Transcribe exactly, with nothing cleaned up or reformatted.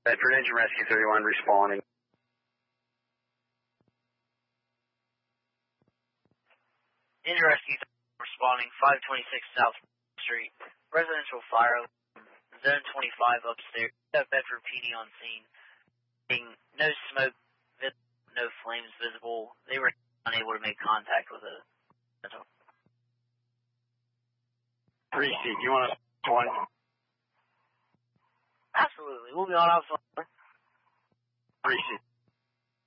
Bedford Engine Rescue thirty-one responding. Engine Rescue responding five twenty-six South Street. Residential fire. Zone twenty-five upstairs. Bedford P D on scene. No smoke, no flames visible. They were unable to make contact with it. three C, do you want to one? Absolutely. We'll be on outside. three C.